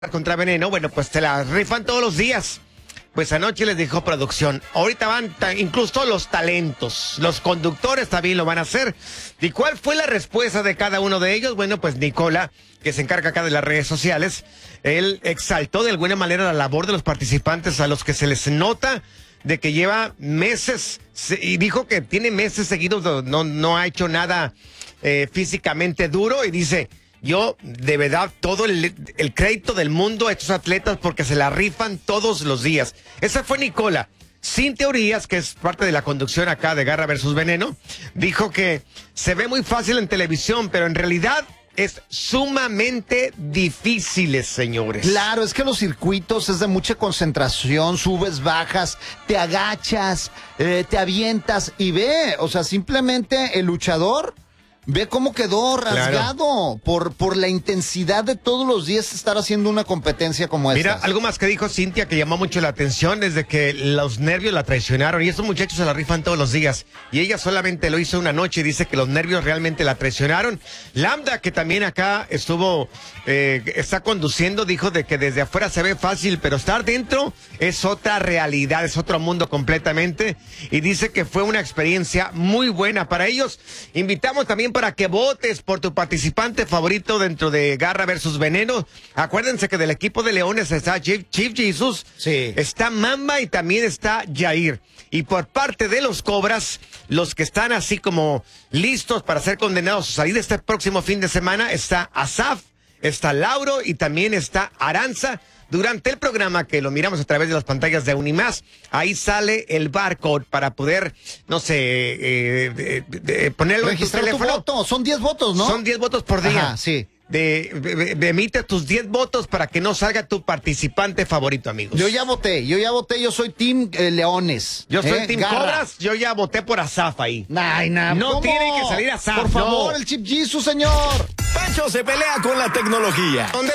contra Veneno, bueno, pues te la rifan todos los días. Pues anoche les dijo producción, ahorita van incluso los talentos, los conductores también lo van a hacer. ¿Y cuál fue la respuesta de cada uno de ellos? Bueno, pues Nicola, que se encarga acá de las redes sociales, él exaltó de alguna manera la labor de los participantes a los que se les nota de que lleva meses, y dijo que tiene meses seguidos, no ha hecho nada físicamente duro, y dice... Yo, de verdad, todo el crédito del mundo a estos atletas porque se la rifan todos los días. Esa fue Nicola. Sin Teorías, que es parte de la conducción acá de Garra versus Veneno, dijo que se ve muy fácil en televisión, pero en realidad es sumamente difícil, señores. Claro, es que los circuitos es de mucha concentración, subes, bajas, te agachas, te avientas y ve, o sea, simplemente el luchador... Ve cómo quedó rasgado por la intensidad de todos los días estar haciendo una competencia como esta. Mira, algo más que dijo Cintia que llamó mucho la atención es de que los nervios la traicionaron y estos muchachos se la rifan todos los días. Y ella solamente lo hizo una noche y dice que los nervios realmente la traicionaron. Lambda, que también acá está conduciendo, dijo de que desde afuera se ve fácil, pero estar dentro es otra realidad, es otro mundo completamente. Y dice que fue una experiencia muy buena para ellos. Invitamos también para que votes por tu participante favorito dentro de Garra versus Veneno. Acuérdense que del equipo de Leones está Chief Jesus, sí, está Mamba y también está Jair. Y por parte de los Cobras, los que están así como listos para ser condenados a salir este próximo fin de semana, está Asaf, está Lauro y también está Aranza. Durante el programa, que lo miramos a través de las pantallas de Unimás, ahí sale el barcode para poder, no sé, ponerlo en tu teléfono. Tu voto. Son 10 votos, ¿no? Son 10 votos por día. Ajá, sí. Emite tus 10 votos para que no salga tu participante favorito, amigos. Yo ya voté, yo soy Team Leones. Yo soy Team Garra. Cobras, yo ya voté por Asaf ahí. No ¿Cómo? Tiene que salir Asaf. Por favor, no. el Chief Jesus, señor. Pancho se pelea con la tecnología.